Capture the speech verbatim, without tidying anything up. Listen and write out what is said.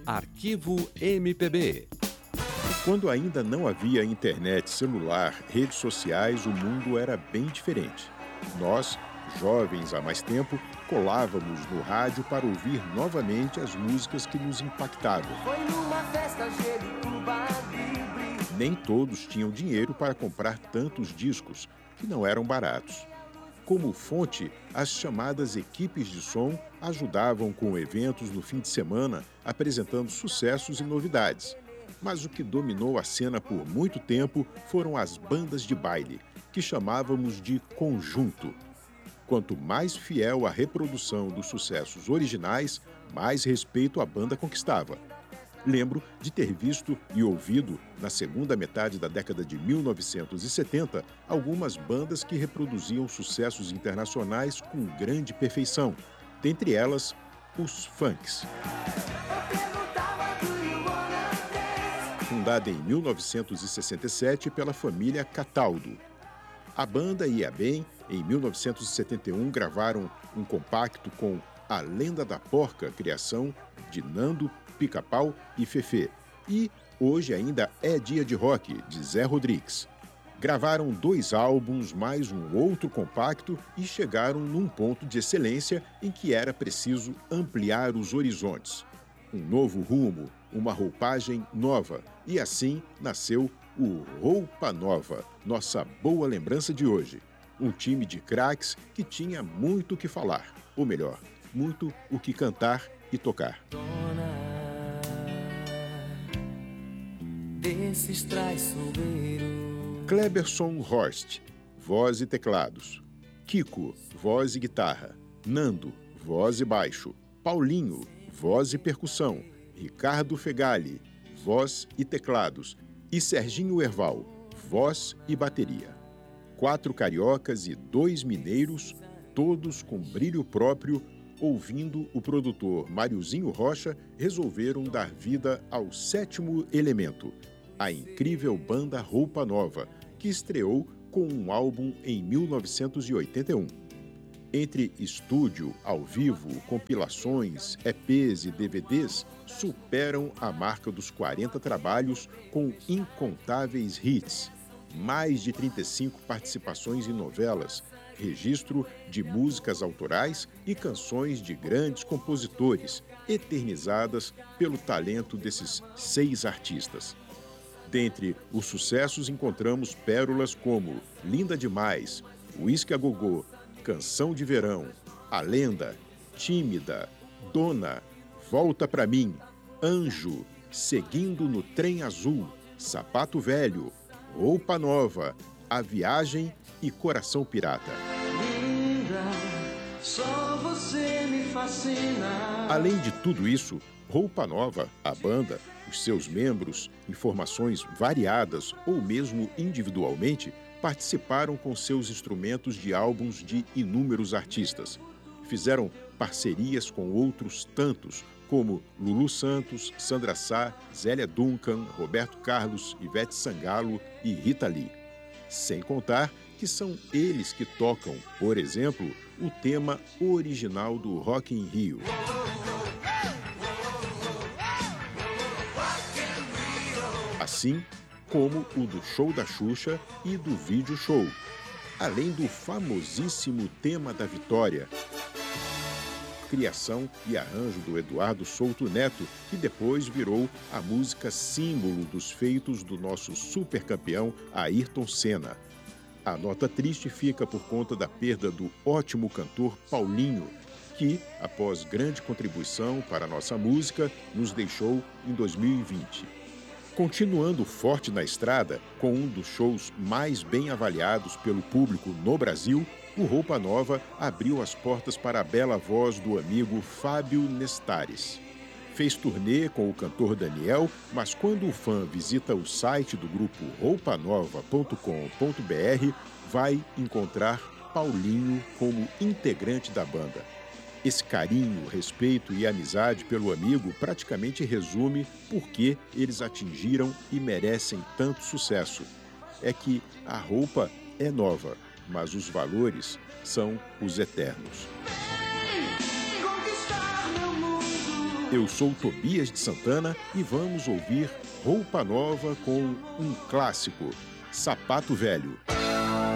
Arquivo M P B. Quando ainda não havia internet, celular, redes sociais, o mundo era bem diferente. Nós, jovens há mais tempo, colávamos no rádio para ouvir novamente as músicas que nos impactavam. Foi numa festa Cuba Libre. Nem todos tinham dinheiro para comprar tantos discos, que não eram baratos. Como fonte, as chamadas equipes de som ajudavam com eventos no fim de semana, apresentando sucessos e novidades. Mas o que dominou a cena por muito tempo foram as bandas de baile, que chamávamos de conjunto. Quanto mais fiel a reprodução dos sucessos originais, mais respeito a banda conquistava. Lembro de ter visto e ouvido, na segunda metade da década de mil novecentos e setenta, algumas bandas que reproduziam sucessos internacionais com grande perfeição, dentre elas, os funks. Fundada em mil novecentos e sessenta e sete pela família Cataldo. A banda ia bem. Em mil novecentos e setenta e um gravaram um compacto com A Lenda da Porca, criação de Nando, Pica-Pau e Fefê. E Hoje Ainda é Dia de Rock, de Zé Rodrigues. Gravaram dois álbuns, mais um outro compacto e chegaram num ponto de excelência em que era preciso ampliar os horizontes. Um novo rumo, uma roupagem nova. E assim nasceu o Roupa Nova, nossa boa lembrança de hoje. Um time de craques que tinha muito o que falar, ou melhor, muito o que cantar e tocar. Dona desses traiçoeiros. Kleberson Horst, voz e teclados. Kiko, voz e guitarra. Nando, voz e baixo. Paulinho, voz e percussão. Ricardo Fegali, voz e teclados. E Serginho Erval, voz e bateria. Quatro cariocas e dois mineiros, todos com brilho próprio, ouvindo o produtor Mariozinho Rocha, resolveram dar vida ao sétimo elemento, a incrível banda Roupa Nova, que estreou com um álbum em mil novecentos e oitenta e um. Entre estúdio, ao vivo, compilações, E Pês e D V Dês, superam a marca dos quarenta trabalhos com incontáveis hits, mais de trinta e cinco participações em novelas, registro de músicas autorais e canções de grandes compositores, eternizadas pelo talento desses seis artistas. Dentre os sucessos encontramos pérolas como Linda Demais, Whisky a Gogô, Canção de Verão, A Lenda, Tímida, Dona, Volta Pra Mim, Anjo, Seguindo no Trem Azul, Sapato Velho, Roupa Nova, A Viagem e Coração Pirata. Linda, só você me fascina. Além de tudo isso, Roupa Nova, a banda, os seus membros, em formações variadas ou mesmo individualmente, participaram com seus instrumentos de álbuns de inúmeros artistas. Fizeram parcerias com outros tantos, como Lulu Santos, Sandra Sá, Zélia Duncan, Roberto Carlos, Ivete Sangalo e Rita Lee. Sem contar que são eles que tocam, por exemplo, o tema original do Rock in Rio. Assim como o do Show da Xuxa e do Vídeo Show, além do famosíssimo tema da Vitória, criação e arranjo do Eduardo Souto Neto, que depois virou a música símbolo dos feitos do nosso supercampeão Ayrton Senna. A nota triste fica por conta da perda do ótimo cantor Paulinho, que, após grande contribuição para a nossa música, nos deixou em dois mil e vinte. Continuando forte na estrada, com um dos shows mais bem avaliados pelo público no Brasil, o Roupa Nova abriu as portas para a bela voz do amigo Fábio Nestares. Fez turnê com o cantor Daniel, mas quando o fã visita o site do grupo roupa nova ponto com ponto br, vai encontrar Paulinho como integrante da banda. Esse carinho, respeito e amizade pelo amigo praticamente resume por que eles atingiram e merecem tanto sucesso. É que a roupa é nova, mas os valores são os eternos. Eu sou Tobias de Santana e vamos ouvir Roupa Nova com um clássico, Sapato Velho.